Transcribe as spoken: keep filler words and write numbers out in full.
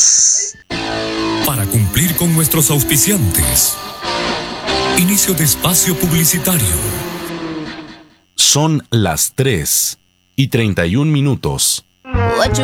Para cumplir con nuestros auspiciantes. Inicio de espacio publicitario. Son las tres y treinta y un minutos.